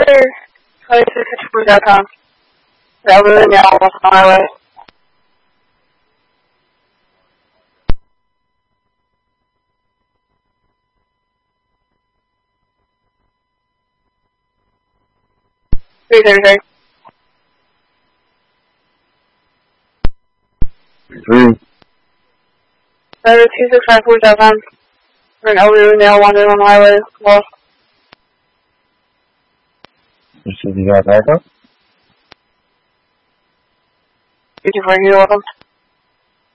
Places.com. Elderly now on the highway. Three. 2654.com. For an elderly male wandering on the highway. Well, You got backup? 54, you're welcome.